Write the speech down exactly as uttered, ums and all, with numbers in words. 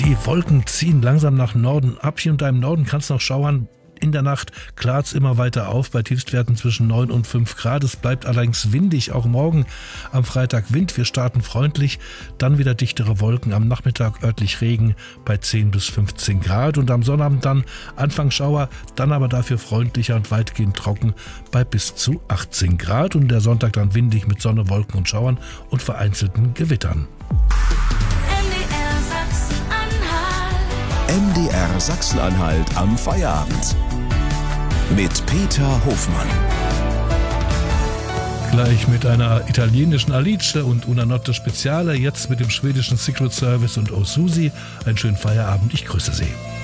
Die Wolken ziehen langsam nach Norden ab. Hier und da im Norden kann es noch schauern. In der Nacht klart es immer weiter auf bei Tiefstwerten zwischen neun und fünf Grad. Es bleibt allerdings windig, auch morgen am Freitag Wind. Wir starten freundlich, dann wieder dichtere Wolken. Am Nachmittag örtlich Regen bei zehn bis fünfzehn Grad. Und am Sonnabend dann Anfang Schauer, dann aber dafür freundlicher und weitgehend trocken bei bis zu achtzehn Grad. Und der Sonntag dann windig mit Sonne, Wolken und Schauern und vereinzelten Gewittern. M D R Sachsen-Anhalt am Feierabend. Mit Peter Hofmann. Gleich mit einer italienischen Alice und Una Notte Speziale, jetzt mit dem schwedischen Secret Service und O Susi. Einen schönen Feierabend, ich grüße Sie.